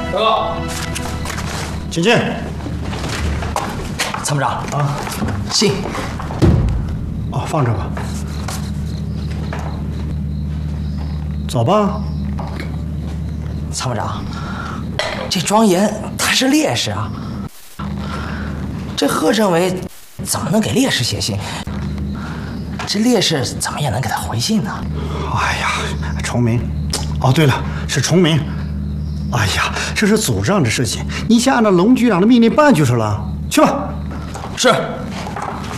哥， 请进。 参谋长啊，信。 哦，放这吧。走吧。 参谋长，这庄严他是烈士啊，这贺政委怎么能给烈士写信？这烈士怎么也能给他回信呢？ 哎呀，崇明，哦对了，是崇明。哎呀，这是组织上的事情，你先按照龙局长的命令办就是了。去吧。 是。